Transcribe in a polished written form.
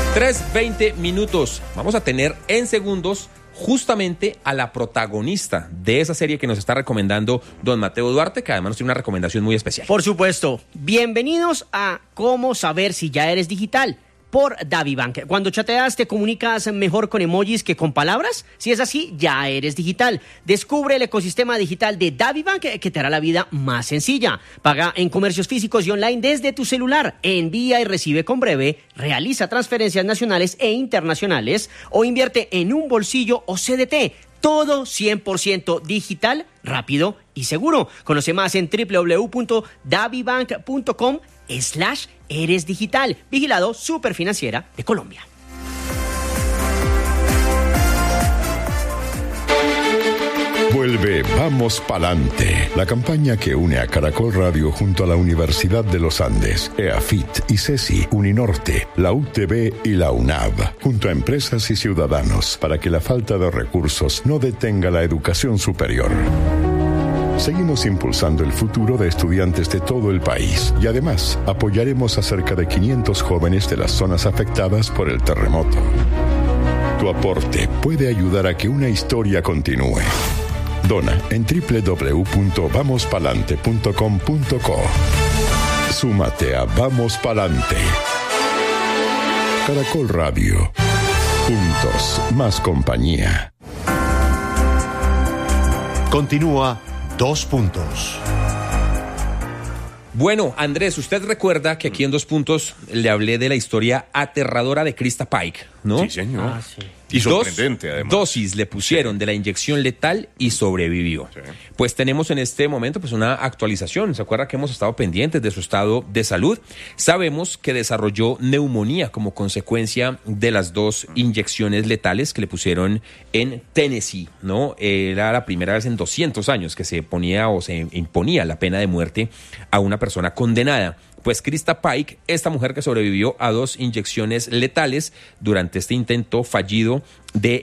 3:20. Vamos a tener en segundos justamente a la protagonista de esa serie que nos está recomendando don Mateo Duarte, que además nos tiene una recomendación muy especial. Por supuesto. Bienvenidos a Cómo saber si ya eres digital, por DaviBank. Cuando chateas, ¿te comunicas mejor con emojis que con palabras? Si es así, ya eres digital. Descubre el ecosistema digital de DaviBank que te hará la vida más sencilla. Paga en comercios físicos y online desde tu celular. Envía y recibe con breve. Realiza transferencias nacionales e internacionales o invierte en un bolsillo o CDT. Todo 100% digital, rápido y seguro. Conoce más en www.davibank.com/eres digital. Vigilado Superfinanciera de Colombia. Vuelve Vamos Palante, la campaña que une a Caracol Radio junto a la Universidad de los Andes, EAFIT, ICESI, Uninorte, la UTB y la UNAV, junto a empresas y ciudadanos, para que la falta de recursos no detenga la educación superior. Seguimos impulsando el futuro de estudiantes de todo el país y además apoyaremos a cerca de 500 jóvenes de las zonas afectadas por el terremoto. Tu aporte puede ayudar a que una historia continúe. Dona en www.vamospalante.com.co. Súmate a Vamos Palante. Caracol Radio. Juntos, más compañía. Continúa 2 puntos. Bueno, Andrés, usted recuerda que aquí en 2 puntos le hablé de la historia aterradora de Krista Paik, ¿no? Sí, señor. Sí. Y sorprendente, además. 2 dosis le pusieron de la inyección letal y sobrevivió. Sí. Pues tenemos en este momento pues una actualización. ¿Se acuerda que hemos estado pendientes de su estado de salud? Sabemos que desarrolló neumonía como consecuencia de las 2 inyecciones letales que le pusieron en Tennessee, ¿no? Era la primera vez en 200 años que se ponía o se imponía la pena de muerte a una persona condenada. Pues Krista Paik, esta mujer que sobrevivió a 2 inyecciones letales durante este intento fallido de